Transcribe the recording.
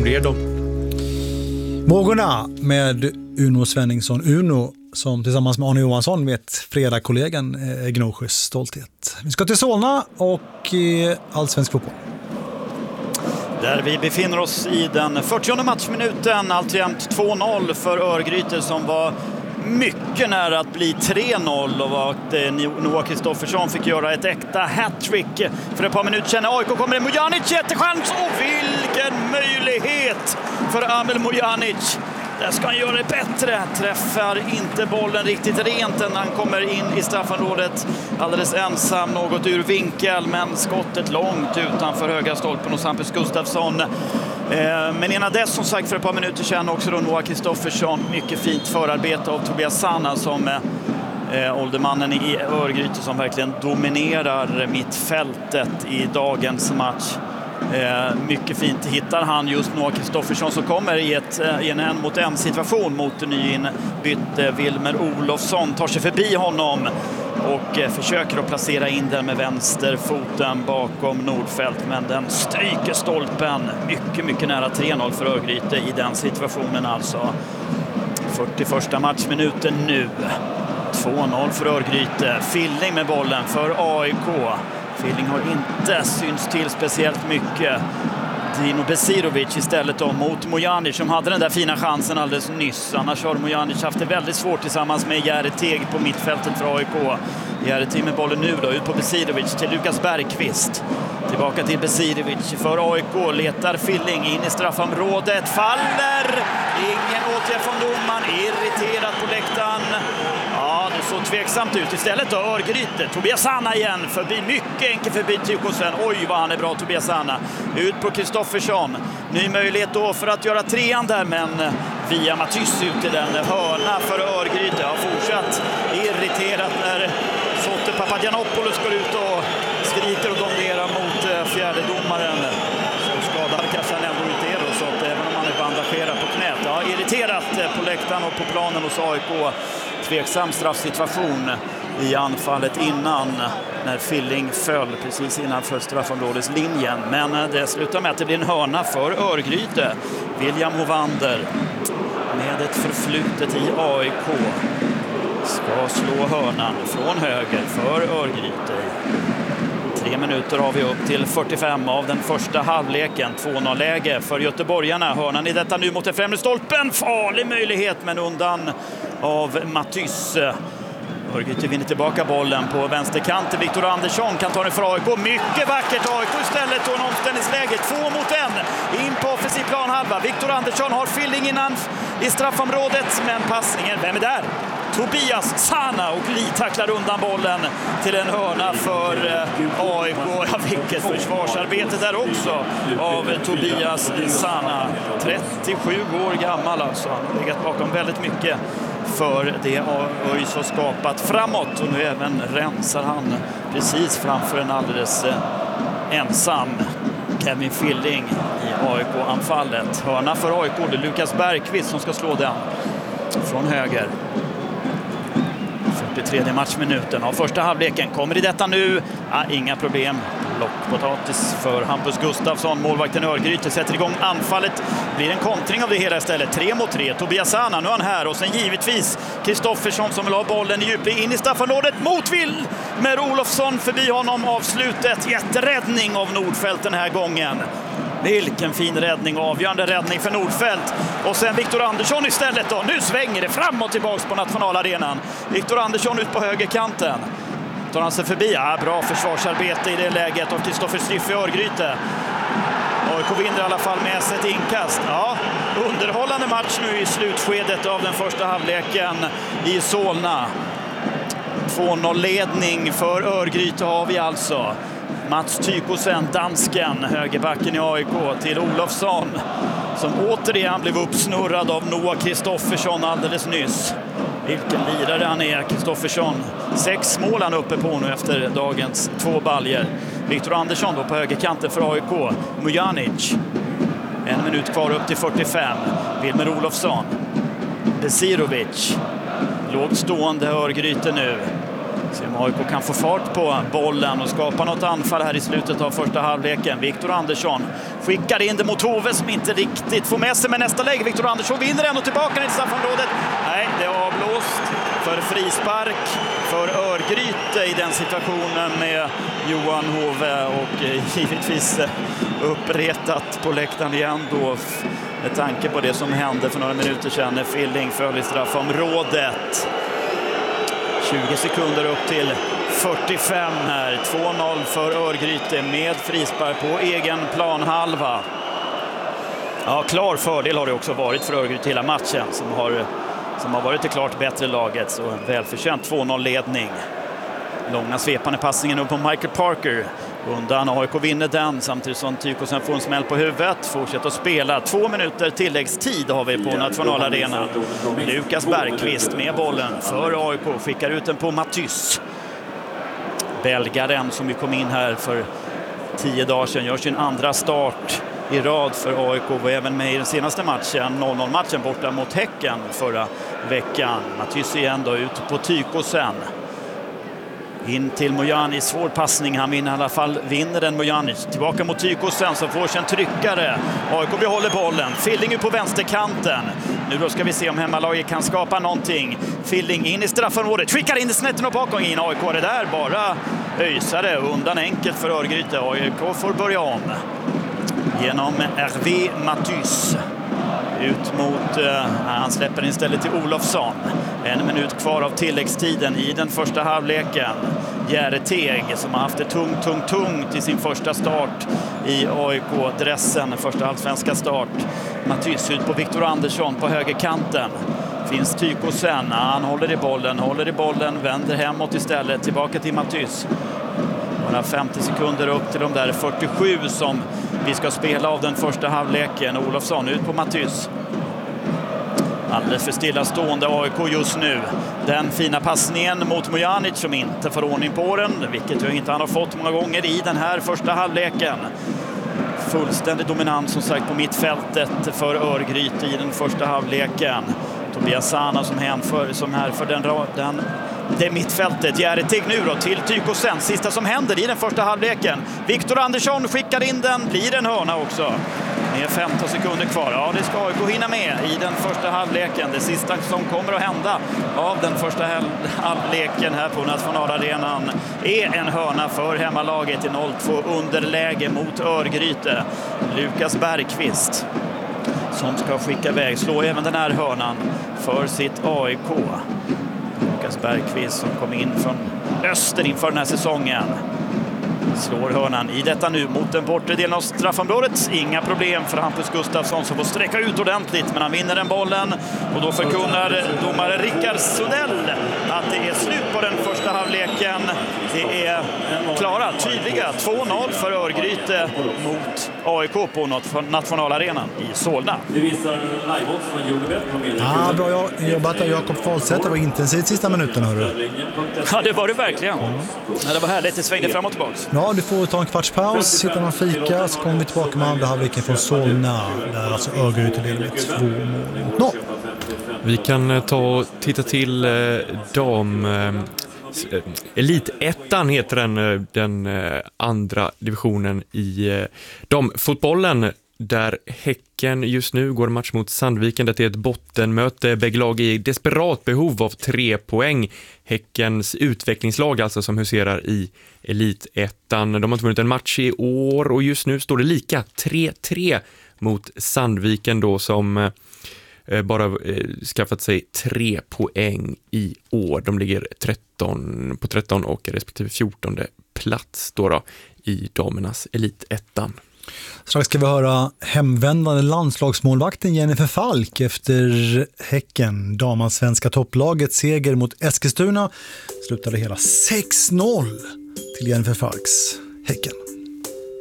de redo. Vågorna med Uno Svenningsson. Uno som tillsammans med Arne Johansson vet fredagskollegan Gnosjös stolthet. Vi ska till Solna och allsvensk fotboll. Där vi befinner oss i den 40:e matchminuten, alltjämt 2-0 för Örgryte som var mycket nära att bli 3-0 och att Noah Kristoffersson fick göra ett äkta hattrick för ett par minuter sedan. AIK kommer in, Mojanic, jättechans och vilken möjlighet för Amel Mojanic. Där ska han göra det bättre. Träffar inte bollen riktigt rent när han kommer in i straffområdet. Alldeles ensam, något ur vinkel, men skottet långt utanför högra stolpen hos Hampus Gustafsson. Men innan dess, som sagt, för ett par minuter sedan också då Noah Kristoffersson. Mycket fint förarbete av Tobias Sanna som åldermannen i Örgryte som verkligen dominerar mittfältet i dagens match. Mycket fint hittar han just Noah Kristoffersson som kommer i en mot en situation mot nyinbytte Wilmer Olofsson. Tar sig förbi honom och försöker att placera in den med vänsterfoten bakom Nordfeldt, men den stryker stolpen. Mycket nära 3-0 för Örgryte i den situationen alltså. 41:a matchminuten nu. 2-0 för Örgryte. Filling med bollen för AIK. Filling har inte syns till speciellt mycket. Dino Besirovic istället då mot Mojanic som hade den där fina chansen alldeles nyss. Annars har Mojanic haft det väldigt svårt tillsammans med Järteg på mittfältet för AIK. Järteg med bollen nu då, ut på Besirovic till Lukas Bergqvist. Tillbaka till Besirovic för AIK. Letar Filling in i straffområdet. Faller! Ingen åtgärd från domaren. Irriterad på läktaren. Ja, det såg tveksamt ut. Istället då Örgryte. Tobias Sanna igen. Förbi, mycket enkelt förbi Tykosen. Oj vad han är bra, Tobias Sanna. Ut på Kristoffersson. Ny möjlighet då för att göra trean där, men via Matys ut i den hörna för Örgryte. Har fortsatt irriterat när Sotte Papagiannopoulos går ut och skriker och dominerar mot fjärdedomaren. Så skadad kanske han ändå inte är då, så att även om han är bandagerad på knät. Ja, irriterat på läktaren och på planen hos AIK. Tveksam straffsituation i anfallet innan när Filling föll precis innanför straffområdeslinjen. Men det slutar med att det blir en hörna för Örgryte. William Hovander med ett förflutet i AIK ska slå hörnan från höger för Örgryte. 3 minuter har vi upp till 45 av den första halvleken. 2-0-läge för göteborgarna. Hörnan i detta nu mot den främre stolpen. Farlig möjlighet, men undan av Matys. Örgryte vinner tillbaka bollen på vänsterkanten. Viktor Andersson kan ta den för AIK. Mycket vackert AIK istället och en omställningsläge. 2 mot 1 in på offensiv planhalva. Viktor Andersson har Filling innan i straffområdet, men passningen, vem är där? Tobias Sanna, och Li tacklar undan bollen till en hörna för AIK. Ja, vilket försvarsarbete där också av Tobias Sanna. 37 år gammal alltså. Han har legat bakom väldigt mycket för det ÖIS har skapat framåt, och nu även rensar han precis framför en alldeles ensam Kevin Filling i AIK-anfallet. Hörna för AIK, det är Lukas Bergqvist som ska slå den från höger. 43:e matchminuten av första halvleken kommer i detta nu. Inga problem. Lockpotatis för Hampus Gustafsson. Målvakten Örgryte sätter igång anfallet. Blir en kontring av det hela istället. 3 mot 3. Tobias Sanna, nu är han här. Och sen givetvis Kristoffersson som vill ha bollen i djupled in i straffområdet. Mot Wilmer Olofsson, förbi honom avslutet. Jätteräddning av Nordfeldt den här gången. Vilken fin räddning, avgörande räddning för Nordfeldt. Och sen Viktor Andersson istället då. Nu svänger det fram och tillbaks på nationalarenan. Viktor Andersson ut på högerkanten. Tar han sig förbi. Bra försvarsarbete i det läget av Kristoffer Striff i Örgryte. AIK vinner i alla fall med sig ett inkast. Underhållande match nu i slutskedet av den första halvleken i Solna. 2-0-ledning för Örgryte har vi alltså. Mats Tykosen, dansken, högerbacken i AIK, till Olofsson som återigen blev uppsnurrad av Noah Kristoffersson alldeles nyss. Vilken lirare han är, Kristoffersson. 6 mål han uppe på nu efter dagens 2 baljer. Viktor Andersson då på högerkanten för AIK. Mojanic. 1 minut kvar upp till 45. Wilmer Olofsson. Besirovic. Lågt stående Örgryte nu. Se om AIK kan få fart på bollen och skapa något anfall här i slutet av första halvleken. Viktor Andersson skickar in det mot Hove som inte riktigt får med sig med nästa lägg. Viktor Andersson vinner ändå tillbaka i straffområdet. Nej, det är avblåst för frispark för Örgryte i den situationen med Johan Hove, och givetvis uppretat på läktaren igen då med tanke på det som hände för några minuter sedan när Filling föll i straffområdet. 20 sekunder upp till 45 här. 2-0 för Örgryte med frispark på egen planhalva. Ja, klar fördel har det också varit för Örgryte hela matchen som har varit det klart bättre laget, så en välförtjänt 2-0-ledning. Långa svepande passningen upp på Michael Parker. Undan, AIK vinner den samtidigt som Tykosen får en smäll på huvudet. Fortsätter att spela. 2 minuter tilläggstid har vi på Nationalarenan. Lukas Bergqvist med bollen för AIK. Skickar ut den på Matys. Belgaren som vi kom in här för 10 dagar sedan gör sin andra start i rad för AIK och även med i den senaste matchen, 0-0-matchen borta mot Häcken förra veckan. Matys igen då ut på Tykosen. In till Mojanic, svår passning, han vinner i alla fall, vinner den Mojanic. Tillbaka mot Tykosen som får sig en tryckare. AIK behåller bollen, Filling på vänsterkanten. Nu då ska vi se om hemmalaget kan skapa någonting. Filling in i straffområdet, skickar in i snetten och bakom in. AIK är det där, bara öjsare undan enkelt för Örgryte. AIK får börja om genom Hervé Matys. Ut mot, han släpper istället till Olofsson. 1 minut kvar av tilläggstiden i den första halvleken. Järeteg som har haft det tungt i sin första start i AIK-dressen. Första allsvenska start. Matys ut på Viktor Andersson på högerkanten. Finns Tykosen, han håller i bollen, vänder hemåt istället, tillbaka till Matys. Bara 50 sekunder upp till de där 47 som vi ska spela av den första halvleken. Olofsson ut på Matys. Alldeles för stillastående AIK just nu. Den fina passningen mot Mojanic som inte får ordning på den, vilket ju inte han har fått många gånger i den här första halvleken. Fullständig dominans som sagt på mittfältet för Örgryte i den första halvleken. Tobias Sana som här för det mittfältet. Järeteg nu då till Tykosen. Sista som händer i den första halvleken. Viktor Andersson skickar in den. Blir en hörna också. Med 15 sekunder kvar. Ja, det ska AIK hinna med i den första halvleken. Det sista som kommer att hända av den första halvleken här på Nationalarenan är en hörna för hemmalaget i 0-2 underläge mot Örgryte. Lukas Bergqvist som ska skicka iväg, slå även den här hörnan för sitt AIK. Lukas Bergqvist som kom in från öster inför den här säsongen. Slår hörnan i detta nu mot den bortre delen av straffområdet. Inga problem för Hampus Gustafsson som får sträcka ut ordentligt, men han vinner den bollen. Och då förkunnar domare Rickard Sundell att det är slut på den första halvleken. Det är klara, tydliga 2-0 för Örgryte mot AIK på Nationalarenan i Solna. Ja, bra jobbat av Jakob Fahlstedt. Det var intensivt sista minuten, hörru. Ja, det var det verkligen. Ja, det var härligt, det svängde fram och tillbaka. Ja, du får ta en kvarts paus, hitta någon fika, så kommer vi tillbaka med andra halvleken från Solna. Där alltså Örgryte leder med 2-0. Vi kan ta och titta till Elitettan heter den andra divisionen i damfotbollen, där Häcken just nu går match mot Sandviken. Det är ett bottenmöte. Bägge lag är i desperat behov av 3 poäng. Häckens utvecklingslag alltså, som huserar i Elitettan. De har inte vunnit en match i år och just nu står det lika 3-3 mot Sandviken då, som bara skaffat sig 3 poäng i år. De ligger på 13 och respektive 14:e plats då i damernas Elitettan. Strax ska vi höra hemvändande landslagsmålvakten Jennifer Falk efter Häcken. Damans svenska topplaget seger mot Eskilstuna slutade hela 6-0 till Jennifer Falks Häcken.